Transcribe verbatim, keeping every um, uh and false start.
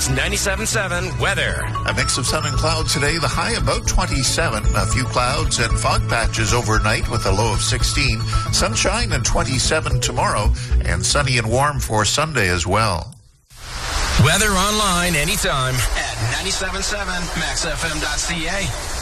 News ninety-seven point seven weather. A mix of sun and clouds today. The high about twenty-seven. A few clouds and fog patches overnight with a low of sixteen. Sunshine and twenty-seven tomorrow, and sunny and warm for Sunday as well. Weather online anytime at ninety-seven point seven max f m dot c a.